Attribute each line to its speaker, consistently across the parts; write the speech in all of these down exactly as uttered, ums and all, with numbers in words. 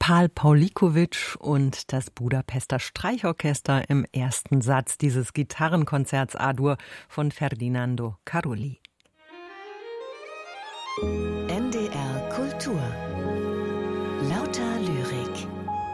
Speaker 1: Pál Pawlikowicz und das Budapester Streichorchester im ersten Satz dieses Gitarrenkonzerts A-Dur von Ferdinando Carulli.
Speaker 2: N D R Kultur. Lauter Lyrik.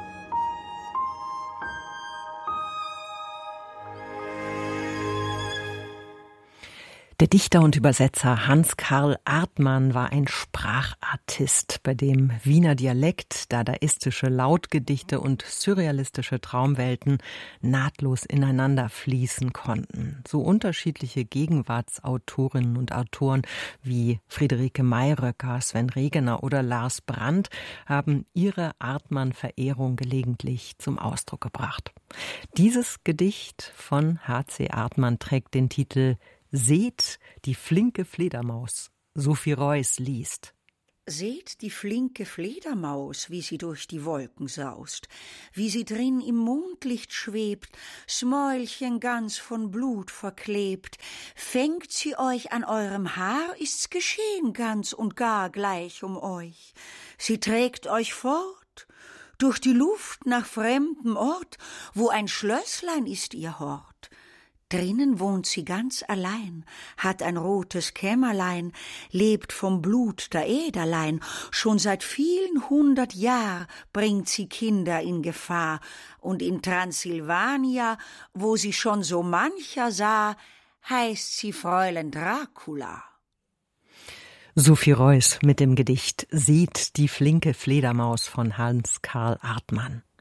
Speaker 1: Der Dichter und Übersetzer Hans Karl Artmann war ein Sprachartist, bei dem Wiener Dialekt, dadaistische Lautgedichte und surrealistische Traumwelten nahtlos ineinander fließen konnten. So unterschiedliche Gegenwartsautorinnen und Autoren wie Friederike Mayröcker, Sven Regener oder Lars Brandt haben ihre Artmann-Verehrung gelegentlich zum Ausdruck gebracht. Dieses Gedicht von H C Artmann trägt den Titel »Seht die flinke Fledermaus«. Sophie Reuss liest.
Speaker 3: Seht die flinke Fledermaus, wie sie durch die Wolken saust, wie sie drin im Mondlicht schwebt, Smäulchen ganz von Blut verklebt. Fängt sie euch an eurem Haar, ist's geschehen ganz und gar gleich um euch. Sie trägt euch fort, durch die Luft nach fremdem Ort, wo ein Schlösslein ist ihr Hort. Drinnen wohnt sie ganz allein, hat ein rotes Kämmerlein, lebt vom Blut der Äderlein. Schon seit vielen hundert Jahr bringt sie Kinder in Gefahr. Und in Transsilvania, wo sie schon so mancher sah, heißt sie Fräulein Dracula.
Speaker 1: Sophie Reuss mit dem Gedicht »Seht die flinke Fledermaus« von Hans Karl Artmann.